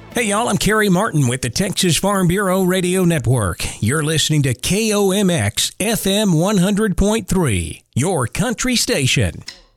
Hey y'all, I'm Kerry Martin with the Texas Farm Bureau Radio Network. You're listening to KOMX FM 100.3, your country station.